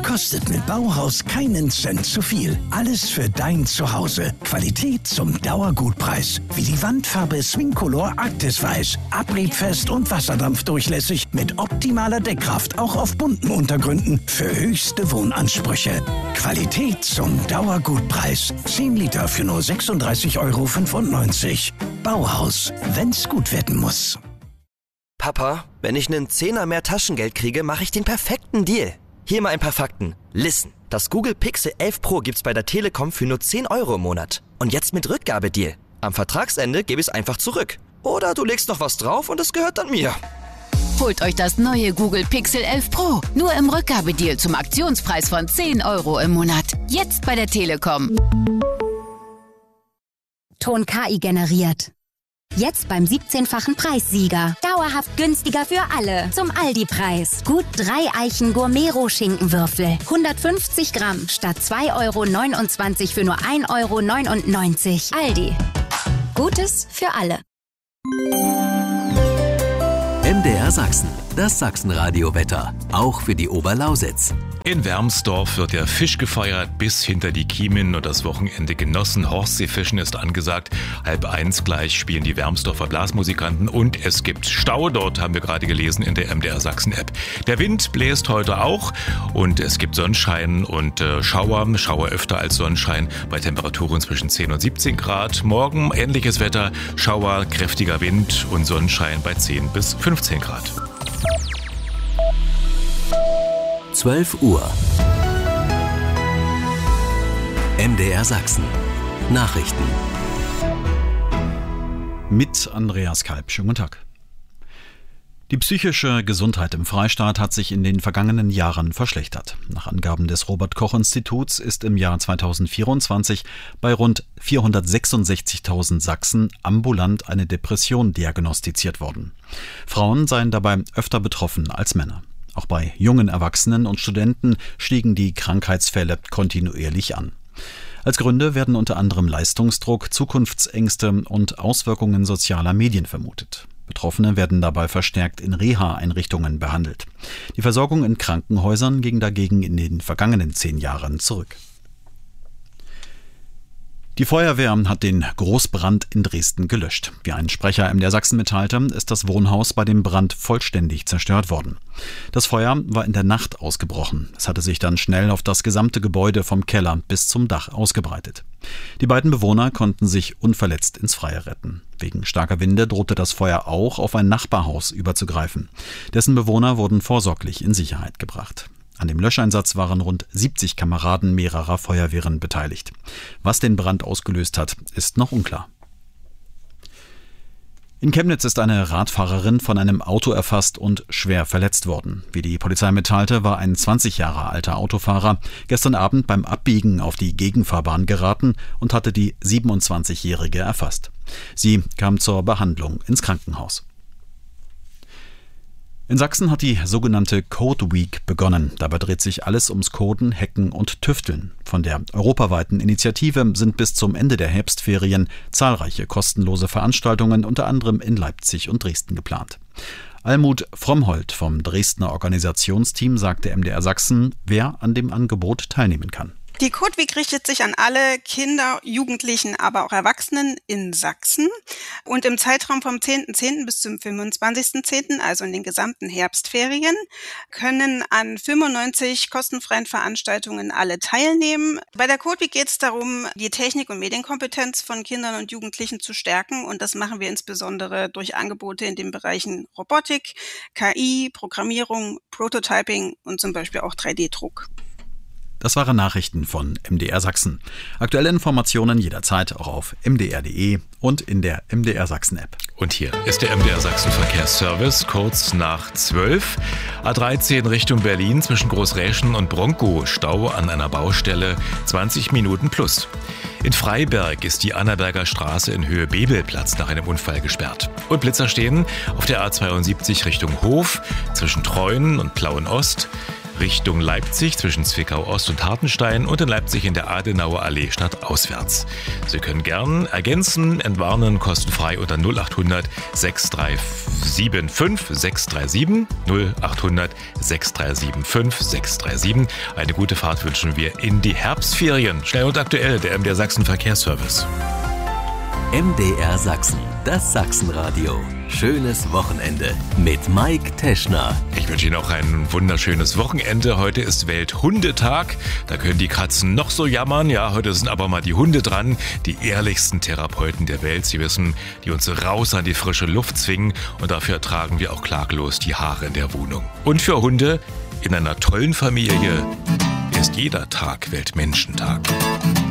Kostet mit Bauhaus keinen Cent zu viel. Alles für dein Zuhause. Qualität zum Dauergutpreis. Wie die Wandfarbe Swingcolor Arktis Weiß. Abriebfest und wasserdampfdurchlässig mit optimaler Deckkraft. Auch auf bunten Untergründen für höchste Wohnansprüche. Qualität zum Dauergutpreis. 10 Liter für nur 36,95 €. Bauhaus. Wenn's gut werden muss. Papa, wenn ich einen Zehner mehr Taschengeld kriege, mache ich den perfekten Deal. Hier mal ein paar Fakten. Listen, das Google Pixel 11 Pro gibt's bei der Telekom für nur 10 € im Monat. Und jetzt mit Rückgabedeal. Am Vertragsende gebe ich es einfach zurück. Oder du legst noch was drauf und es gehört dann mir. Holt euch das neue Google Pixel 11 Pro. Nur im Rückgabedeal zum Aktionspreis von 10 € im Monat. Jetzt bei der Telekom. Ton KI generiert. Jetzt beim 17-fachen Preissieger. Dauerhaft günstiger für alle. Zum Aldi-Preis. Gut 3 Eichen Gourmet-Roh-Schinkenwürfel. 150 Gramm statt 2,29 € für nur 1,99 €. Aldi. Gutes für alle. MDR Sachsen, das Sachsenradio-Wetter. Auch für die Oberlausitz. In Wermsdorf wird der Fisch gefeiert bis hinter die Kiemen und das Wochenende genossen. Horstseefischen ist angesagt. 12:30 gleich spielen die Wermsdorfer Blasmusikanten und es gibt Stau. Dort haben wir gerade gelesen in der MDR Sachsen App. Der Wind bläst heute auch und es gibt Sonnenschein und Schauer öfter als Sonnenschein bei Temperaturen zwischen 10 und 17 Grad. Morgen ähnliches Wetter, Schauer, kräftiger Wind und Sonnenschein bei 10 bis 15 Grad. 12 Uhr. MDR Sachsen. Nachrichten. Mit Andreas Kalb. Schönen guten Tag. Die psychische Gesundheit im Freistaat hat sich in den vergangenen Jahren verschlechtert. Nach Angaben des Robert-Koch-Instituts ist im Jahr 2024 bei rund 466.000 Sachsen ambulant eine Depression diagnostiziert worden. Frauen seien dabei öfter betroffen als Männer. Auch bei jungen Erwachsenen und Studenten stiegen die Krankheitsfälle kontinuierlich an. Als Gründe werden unter anderem Leistungsdruck, Zukunftsängste und Auswirkungen sozialer Medien vermutet. Betroffene werden dabei verstärkt in Reha-Einrichtungen behandelt. Die Versorgung in Krankenhäusern ging dagegen in den vergangenen 10 Jahren zurück. Die Feuerwehr hat den Großbrand in Dresden gelöscht. Wie ein Sprecher MDR Sachsen mitteilte, ist das Wohnhaus bei dem Brand vollständig zerstört worden. Das Feuer war in der Nacht ausgebrochen. Es hatte sich dann schnell auf das gesamte Gebäude vom Keller bis zum Dach ausgebreitet. Die beiden Bewohner konnten sich unverletzt ins Freie retten. Wegen starker Winde drohte das Feuer auch auf ein Nachbarhaus überzugreifen. Dessen Bewohner wurden vorsorglich in Sicherheit gebracht. An dem Löscheinsatz waren rund 70 Kameraden mehrerer Feuerwehren beteiligt. Was den Brand ausgelöst hat, ist noch unklar. In Chemnitz ist eine Radfahrerin von einem Auto erfasst und schwer verletzt worden. Wie die Polizei mitteilte, war ein 20 Jahre alter Autofahrer gestern Abend beim Abbiegen auf die Gegenfahrbahn geraten und hatte die 27-Jährige erfasst. Sie kam zur Behandlung ins Krankenhaus. In Sachsen hat die sogenannte Code Week begonnen. Dabei dreht sich alles ums Coden, Hacken und Tüfteln. Von der europaweiten Initiative sind bis zum Ende der Herbstferien zahlreiche kostenlose Veranstaltungen unter anderem in Leipzig und Dresden geplant. Almut Frommholt vom Dresdner Organisationsteam sagte MDR Sachsen, wer an dem Angebot teilnehmen kann. Die Code Week richtet sich an alle Kinder, Jugendlichen, aber auch Erwachsenen in Sachsen. Und im Zeitraum vom 10.10. bis zum 25.10., also in den gesamten Herbstferien, können an 95 kostenfreien Veranstaltungen alle teilnehmen. Bei der Code Week geht es darum, die Technik- und Medienkompetenz von Kindern und Jugendlichen zu stärken. Und das machen wir insbesondere durch Angebote in den Bereichen Robotik, KI, Programmierung, Prototyping und zum Beispiel auch 3D-Druck. Das waren Nachrichten von MDR Sachsen. Aktuelle Informationen jederzeit auch auf mdr.de und in der MDR Sachsen App. Und hier ist der MDR Sachsen Verkehrsservice, kurz nach 12. A13 Richtung Berlin zwischen Großräschen und Bronkow. Stau an einer Baustelle, 20 Minuten plus. In Freiberg ist die Annaberger Straße in Höhe Bebelplatz nach einem Unfall gesperrt. Und Blitzer stehen auf der A72 Richtung Hof zwischen Treuen und Plauen Ost. Richtung Leipzig zwischen Zwickau Ost und Hartenstein und in Leipzig in der Adenauer Allee stadtauswärts. Sie können gern ergänzen, entwarnen, kostenfrei unter 0800 6375 637 0800 6375 637. Eine gute Fahrt wünschen wir in die Herbstferien. Schnell und aktuell, der MDR Sachsen Verkehrsservice. MDR Sachsen, das Sachsenradio. Schönes Wochenende mit Mike Teschner. Ich wünsche Ihnen auch ein wunderschönes Wochenende. Heute ist Welthundetag. Da können die Katzen noch so jammern. Ja, heute sind aber mal die Hunde dran. Die ehrlichsten Therapeuten der Welt. Sie wissen, die uns raus an die frische Luft zwingen. Und dafür tragen wir auch klaglos die Haare in der Wohnung. Und für Hunde in einer tollen Familie ist jeder Tag Weltmenschentag.